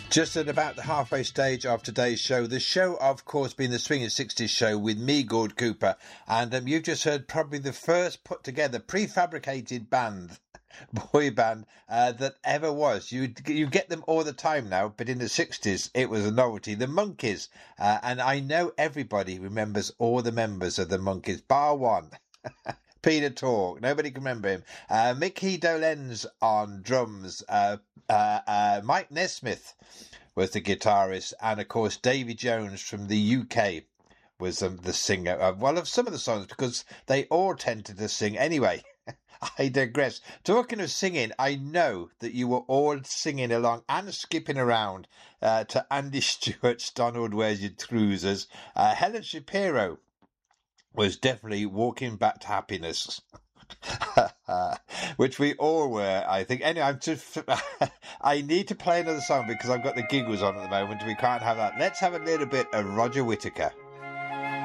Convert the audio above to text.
Just at about the halfway stage of today's show, the show, of course, being the Swinging 60s show with me, Gord Cooper, and you've just heard probably the first put together prefabricated band, boy band, that ever was. You get them all the time now, but in the 60s it was a novelty. The Monkees, and I know everybody remembers all the members of the Monkees, bar one. Peter Tork, nobody can remember him. Mickey Dolenz on drums. Mike Nesmith was the guitarist, and of course Davy Jones from the UK was the singer. Of some of the songs, because they all tended to sing anyway. I digress. Talking of singing, I know that you were all singing along and skipping around to Andy Stewart's Donald Where's Your Cruisers. Helen Shapiro was definitely Walking Back to Happiness, which we all were, I think. Anyway, I need to play another song because I've got the giggles on at the moment. We can't have that. Let's have a little bit of Roger Whittaker.